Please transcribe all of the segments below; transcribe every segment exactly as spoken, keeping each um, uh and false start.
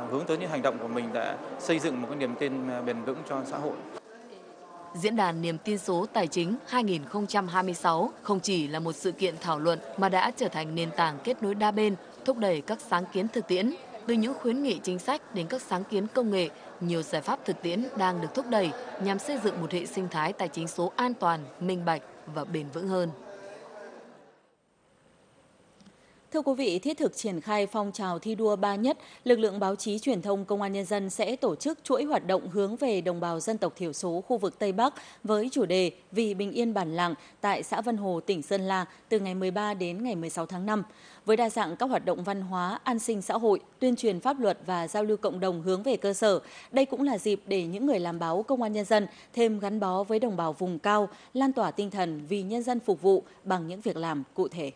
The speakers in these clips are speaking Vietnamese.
hướng tới những hành động của mình đã xây dựng một cái niềm tin bền vững cho xã hội. Diễn đàn Niềm tin số tài chính hai nghìn không trăm hai mươi sáu không chỉ là một sự kiện thảo luận mà đã trở thành nền tảng kết nối đa bên, thúc đẩy các sáng kiến thực tiễn. Từ những khuyến nghị chính sách đến các sáng kiến công nghệ, nhiều giải pháp thực tiễn đang được thúc đẩy nhằm xây dựng một hệ sinh thái tài chính số an toàn, minh bạch và bền vững hơn. Thưa quý vị, thiết thực triển khai phong trào thi đua ba nhất, lực lượng báo chí truyền thông Công an Nhân dân sẽ tổ chức chuỗi hoạt động hướng về đồng bào dân tộc thiểu số khu vực Tây Bắc với chủ đề Vì bình yên bản làng tại xã Vân Hồ, tỉnh Sơn La từ ngày mười ba đến ngày mười sáu tháng năm. Với đa dạng các hoạt động văn hóa, an sinh xã hội, tuyên truyền pháp luật và giao lưu cộng đồng hướng về cơ sở, đây cũng là dịp để những người làm báo Công an Nhân dân thêm gắn bó với đồng bào vùng cao, lan tỏa tinh thần vì nhân dân phục vụ bằng những việc làm cụ thể.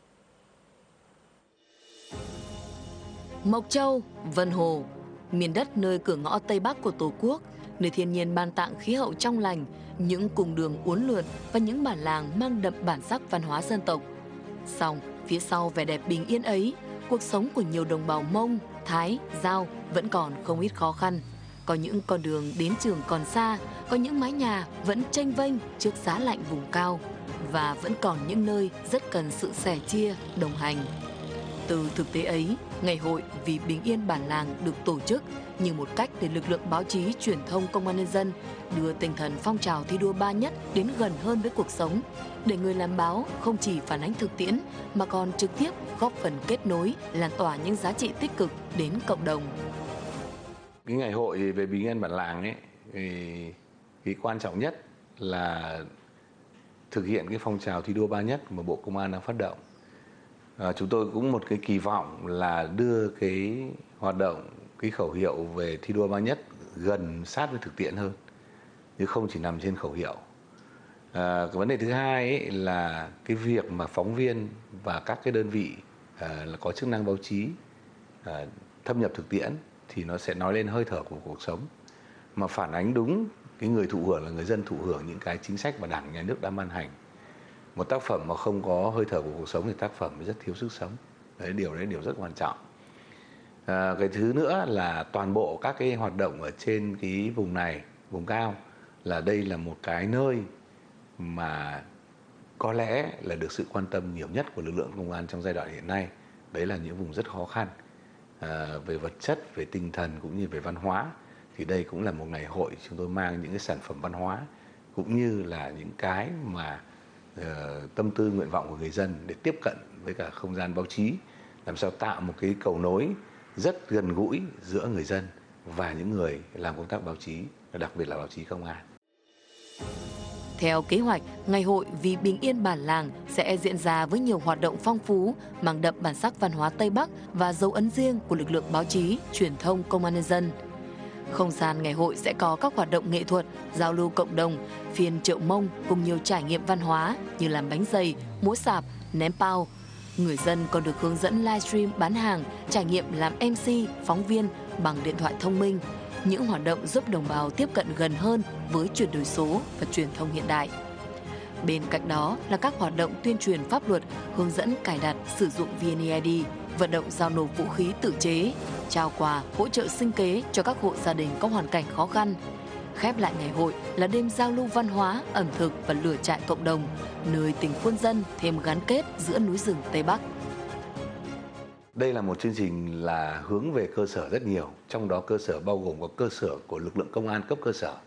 Mộc Châu, Vân Hồ, miền đất nơi cửa ngõ Tây Bắc của Tổ quốc, nơi thiên nhiên ban tặng khí hậu trong lành, những cung đường uốn lượn và những bản làng mang đậm bản sắc văn hóa dân tộc. Song, phía sau vẻ đẹp bình yên ấy, cuộc sống của nhiều đồng bào Mông, Thái, Dao vẫn còn không ít khó khăn. Có những con đường đến trường còn xa, có những mái nhà vẫn chênh vênh trước giá lạnh vùng cao, và vẫn còn những nơi rất cần sự sẻ chia, đồng hành. Từ thực tế ấy, Ngày hội Vì bình yên bản làng được tổ chức như một cách để lực lượng báo chí truyền thông Công an Nhân dân đưa tinh thần phong trào thi đua ba nhất đến gần hơn với cuộc sống, để người làm báo không chỉ phản ánh thực tiễn mà còn trực tiếp góp phần kết nối, lan tỏa những giá trị tích cực đến cộng đồng. Cái ngày hội về bình yên bản làng ấy, thì cái quan trọng nhất là thực hiện cái phong trào thi đua ba nhất mà Bộ Công an đang phát động. À, chúng tôi cũng một cái kỳ vọng là đưa cái hoạt động, cái khẩu hiệu về thi đua ba nhất gần sát với thực tiễn hơn, chứ không chỉ nằm trên khẩu hiệu. À, cái vấn đề thứ hai ấy là cái việc mà phóng viên và các cái đơn vị à, là có chức năng báo chí à, thâm nhập thực tiễn thì nó sẽ nói lên hơi thở của cuộc sống, mà phản ánh đúng cái người thụ hưởng là người dân thụ hưởng những cái chính sách mà Đảng, Nhà nước đã ban hành. Một tác phẩm mà không có hơi thở của cuộc sống thì tác phẩm rất thiếu sức sống. Đấy, điều đấy là điều rất quan trọng. À, cái thứ nữa là toàn bộ các cái hoạt động ở trên cái vùng này, vùng cao, là đây là một cái nơi mà có lẽ là được sự quan tâm nhiều nhất của lực lượng công an trong giai đoạn hiện nay. Đấy là những vùng rất khó khăn à, về vật chất, về tinh thần cũng như về văn hóa. Thì đây cũng là một ngày hội chúng tôi mang những cái sản phẩm văn hóa cũng như là những cái mà tâm tư nguyện vọng của người dân để tiếp cận với cả không gian báo chí, làm sao tạo một cái cầu nối rất gần gũi giữa người dân và những người làm công tác báo chí, đặc biệt là báo chí công an. Theo kế hoạch, Ngày hội Vì bình yên bản làng sẽ diễn ra với nhiều hoạt động phong phú, mang đậm bản sắc văn hóa Tây Bắc và dấu ấn riêng của lực lượng báo chí, truyền thông Công an Nhân dân. Không gian ngày hội sẽ có các hoạt động nghệ thuật, giao lưu cộng đồng, phiên chợ Mông cùng nhiều trải nghiệm văn hóa như làm bánh dày, múa sạp, ném pao. Người dân còn được hướng dẫn livestream bán hàng, trải nghiệm làm em xê, phóng viên bằng điện thoại thông minh. Những hoạt động giúp đồng bào tiếp cận gần hơn với chuyển đổi số và truyền thông hiện đại. Bên cạnh đó là các hoạt động tuyên truyền pháp luật, hướng dẫn cài đặt, sử dụng vê en e i đê, vận động giao nộp vũ khí tự chế, trao quà, hỗ trợ sinh kế cho các hộ gia đình có hoàn cảnh khó khăn. Khép lại ngày hội là đêm giao lưu văn hóa, ẩm thực và lửa trại cộng đồng, nơi tình quân dân thêm gắn kết giữa núi rừng Tây Bắc. Đây là một chương trình là hướng về cơ sở rất nhiều, trong đó cơ sở bao gồm có cơ sở của lực lượng công an cấp cơ sở.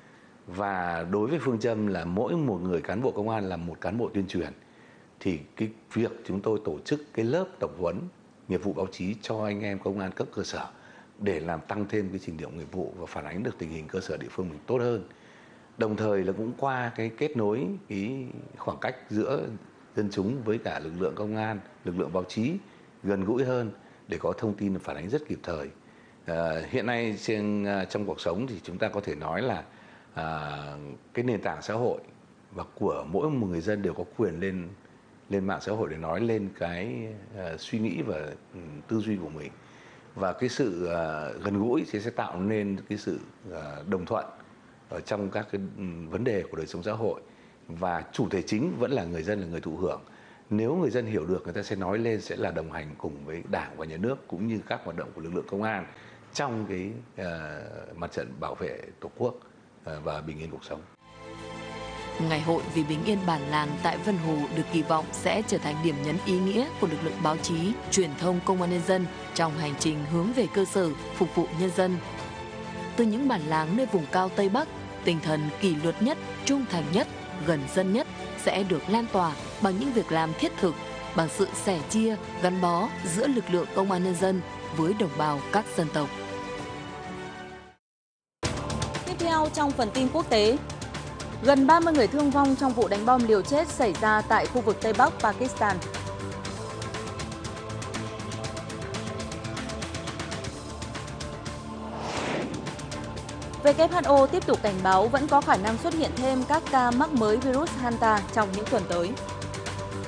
Và đối với phương châm là mỗi một người cán bộ công an là một cán bộ tuyên truyền, thì cái việc chúng tôi tổ chức cái lớp tập huấn nghiệp vụ báo chí cho anh em công an cấp cơ sở để làm tăng thêm cái trình độ nghiệp vụ và phản ánh được tình hình cơ sở địa phương mình tốt hơn. Đồng thời là cũng qua cái kết nối cái khoảng cách giữa dân chúng với cả lực lượng công an, lực lượng báo chí gần gũi hơn để có thông tin phản ánh rất kịp thời. À, hiện nay trên trong cuộc sống thì chúng ta có thể nói là à, cái nền tảng xã hội và của mỗi một người dân đều có quyền lên lên mạng xã hội để nói lên cái uh, suy nghĩ và um, tư duy của mình, và cái sự uh, gần gũi thì sẽ tạo nên cái sự uh, đồng thuận ở trong các cái um, vấn đề của đời sống xã hội, và chủ thể chính vẫn là người dân, là người thụ hưởng. Nếu người dân hiểu được, người ta sẽ nói lên, sẽ là đồng hành cùng với Đảng và Nhà nước cũng như các hoạt động của lực lượng công an trong cái uh, mặt trận bảo vệ Tổ quốc uh, và bình yên cuộc sống. Ngày hội vì bình yên bản làng tại Vân Hồ được kỳ vọng sẽ trở thành điểm nhấn ý nghĩa của lực lượng báo chí, truyền thông công an nhân dân trong hành trình hướng về cơ sở, phục vụ nhân dân. Từ những bản làng nơi vùng cao Tây Bắc, tinh thần kỷ luật nhất, trung thành nhất, gần dân nhất sẽ được lan tỏa bằng những việc làm thiết thực, bằng sự sẻ chia, gắn bó giữa lực lượng công an nhân dân với đồng bào các dân tộc. Tiếp theo trong phần tin quốc tế, gần ba mươi người thương vong trong vụ đánh bom liều chết xảy ra tại khu vực Tây Bắc Pakistan. vê kép hát o tiếp tục cảnh báo vẫn có khả năng xuất hiện thêm các ca mắc mới virus Hanta trong những tuần tới.